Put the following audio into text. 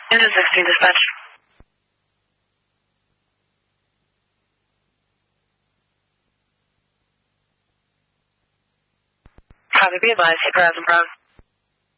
Engine 16 dispatch. Copy, be advised, hit grass and prone.